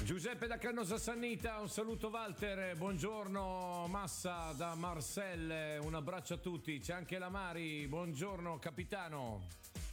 Giuseppe da Canosa Sannita, un saluto Walter, buongiorno Massa da Marcel, un abbraccio a tutti, c'è anche la Mari, buongiorno capitano.